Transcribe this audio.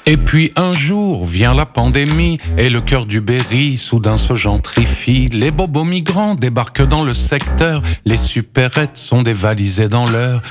Et puis un jour vient la pandémie et le cœur du Berry soudain se gentrifie. Les bobos migrants débarquent dans le secteur, les supérettes sont dévalisées dans l'heure.